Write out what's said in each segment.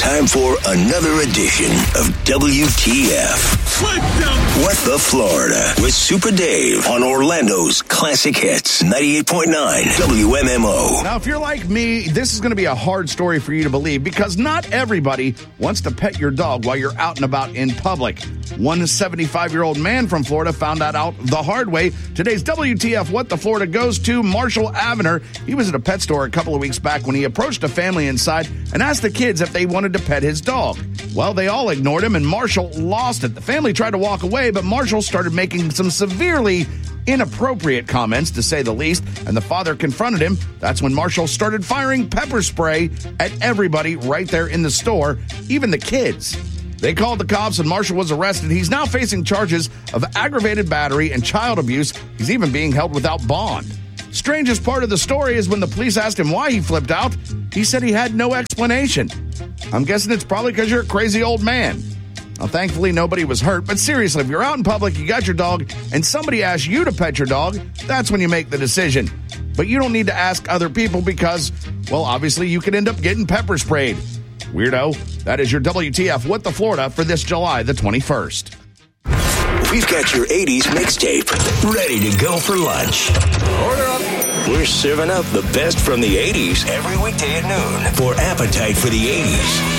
Time for another edition of WTF. What the Florida with Super Dave on Orlando's Classic Hits 98.9 WMMO. Now, if you're like me, this is going to be a hard story for you to believe because not everybody wants to pet your dog while you're out and about in public. One 75-year-old man from Florida found that out the hard way. Today's WTF What the Florida goes to Marshall Avener. He was at a pet store a couple of weeks back when he approached a family inside and asked the kids if they wanted to pet his dog. Well, they all ignored him and Marshall lost it. The family tried to walk away, but Marshall started making some severely inappropriate comments, to say the least, and the father confronted him. That's when Marshall started firing pepper spray at everybody right there in the store, even the kids. They called the cops and Marshall was arrested. He's now facing charges of aggravated battery and child abuse. He's even being held without bond. Strangest part of the story is when the police asked him why he flipped out, he said he had no explanation. I'm guessing it's probably because you're a crazy old man. Now, thankfully, nobody was hurt, but seriously, if you're out in public, you got your dog, and somebody asks you to pet your dog, that's when you make the decision. But you don't need to ask other people because, well, obviously, you could end up getting pepper sprayed. Weirdo. That is your WTF What the Florida for this July the 21st. We've got your 80s mixtape ready to go for lunch. Order up. We're serving up the best from the 80s every weekday at noon for Appetite for the 80s.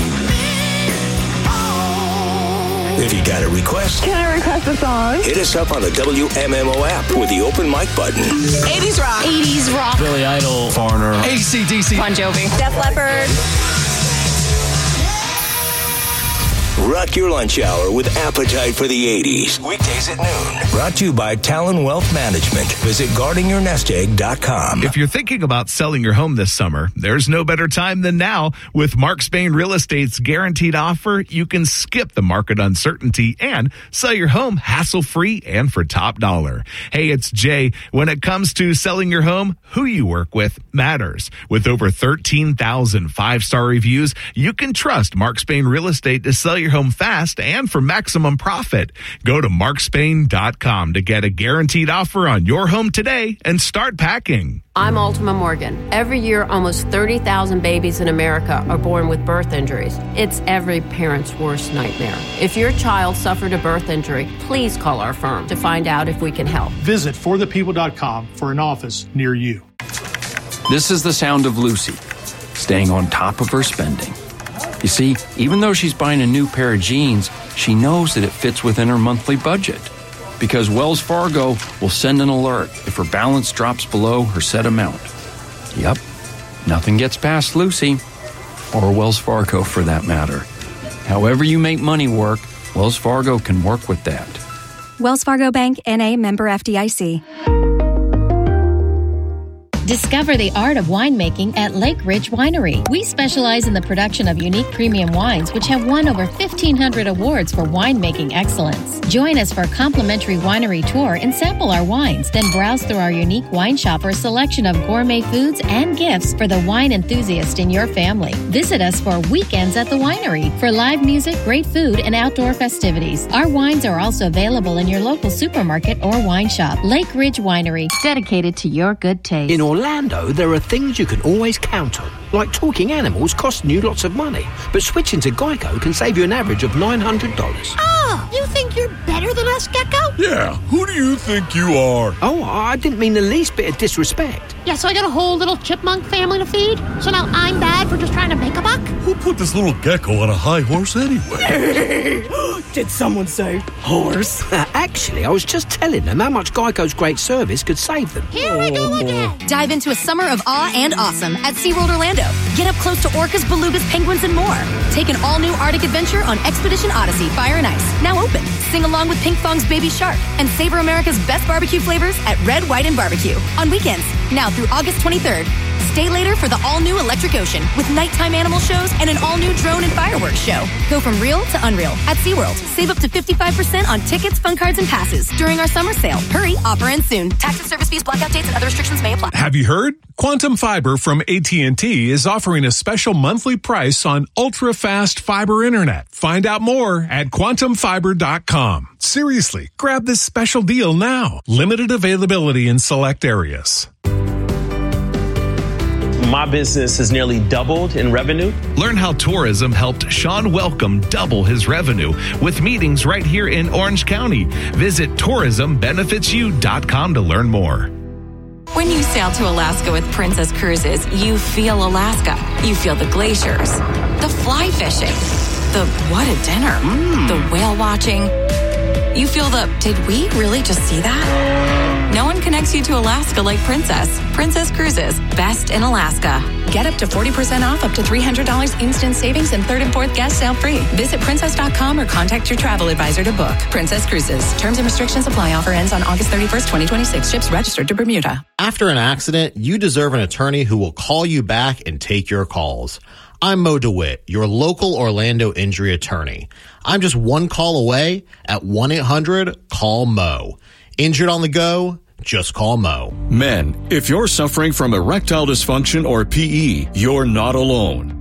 If you got a request, can I request a song? Hit us up on the WMMO app with the open mic button. 80s rock. 80s rock. Billy Idol. Foreigner. AC/DC. Bon Jovi. Def Leppard. Rock your lunch hour with Appetite for the 80s. Weekdays at noon. Brought to you by Talon Wealth Management. Visit guardingyournestegg.com. If you're thinking about selling your home this summer, there's no better time than now. With Mark Spain Real Estate's guaranteed offer, you can skip the market uncertainty and sell your home hassle-free and for top dollar. Hey, it's Jay. When it comes to selling your home, who you work with matters. With over 13,000 five-star reviews, you can trust Mark Spain Real Estate to sell your home fast and for maximum profit. Go to markspain.com to get a guaranteed offer on your home today and start packing. I'm Ultima Morgan. Every year, almost 30,000 babies in America are born with birth injuries. It's every parent's worst nightmare. If your child suffered a birth injury, please call our firm to find out if we can help. Visit forthepeople.com for an office near you. This is the sound of Lucy, staying on top of her spending. You see, even though she's buying a new pair of jeans, she knows that it fits within her monthly budget. Because Wells Fargo will send an alert if her balance drops below her set amount. Yep, nothing gets past Lucy, or Wells Fargo for that matter. However you make money work, Wells Fargo can work with that. Wells Fargo Bank, N.A., member FDIC. Discover the art of winemaking at Lake Ridge Winery. We specialize in the production of unique premium wines, which have won over 1,500 awards for winemaking excellence. Join us for a complimentary winery tour and sample our wines. Then browse through our unique wine shop for a selection of gourmet foods and gifts for the wine enthusiast in your family. Visit us for weekends at the winery for live music, great food, and outdoor festivities. Our wines are also available in your local supermarket or wine shop. Lake Ridge Winery, dedicated to your good taste. In Orlando, there are things you can always count on, like talking animals costing you lots of money. But switching to Geico can save you an average of $900. Oh, you think you're better than us, Gecko? Yeah, who do you think you are? Oh, I didn't mean the least bit of disrespect. Yeah, so I got a whole little chipmunk family to feed? So now I'm bad for just trying to make a buck? Who put this little gecko on a high horse anyway? Did someone say horse? Actually, I was just telling them how much Geico's great service could save them. Here we go again. Dive into a summer of awe and awesome at SeaWorld Orlando. Get up close to orcas, belugas, penguins, and more. Take an all-new Arctic adventure on Expedition Odyssey Fire and Ice. Now open. Sing along with Pink Fong's Baby Shark and savor America's best barbecue flavors at Red, White, and Barbecue on weekends. Now through August 23rd. Stay later for the all-new Electric Ocean with nighttime animal shows and an all-new drone and fireworks show. Go from real to unreal at SeaWorld. Save up to 55% on tickets, fun cards, and passes during our summer sale. Hurry, offer ends soon. Tax and service fees, blackout dates, and other restrictions may apply. Have you heard? Quantum Fiber from AT&T is offering a special monthly price on ultra-fast fiber internet. Find out more at quantumfiber.com. Seriously, grab this special deal now. Limited availability in select areas. My business has nearly doubled in revenue. Learn how tourism helped Sean Welcome double his revenue with meetings right here in Orange County. Visit tourismbenefitsyou.com to learn more. When you sail to Alaska with Princess Cruises, you feel Alaska. You feel the glaciers, the fly fishing, the what a dinner, the whale watching. You feel the, did we really just see that? No one connects you to Alaska like Princess. Princess Cruises, best in Alaska. Get up to 40% off, up to $300 instant savings, and third and fourth guest sale free. Visit princess.com or contact your travel advisor to book. Princess Cruises. Terms and restrictions apply. Offer ends on August 31st, 2026. Ships registered to Bermuda. After an accident, you deserve an attorney who will call you back and take your calls. I'm Mo DeWitt, your local Orlando injury attorney. I'm just one call away at 1-800-CALL-MO. Injured on the go? Just call Mo. Men, if you're suffering from erectile dysfunction or PE, you're not alone.